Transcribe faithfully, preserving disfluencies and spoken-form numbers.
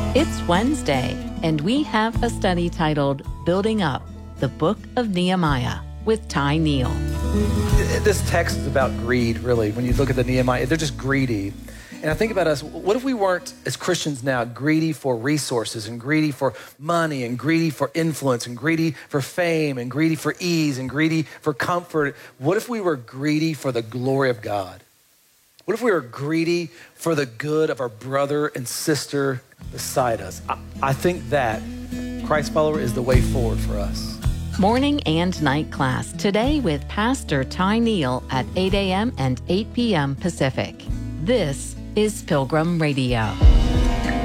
It's Wednesday, and we have a study titled Building Up, the Book of Nehemiah with Ty Neal. This text is about greed, really. When you look at the Nehemiah, they're just greedy. And I think about us, what if we weren't, as Christians now, greedy for resources and greedy for money and greedy for influence and greedy for fame and greedy for ease and greedy for comfort? What if we were greedy for the glory of God? What if we were greedy for the good of our brother and sister beside us? I, I think that Christ follower is the way forward for us. Morning and night class today with Pastor Ty Neal at eight a.m. and eight p.m. Pacific. This is Pilgrim Radio.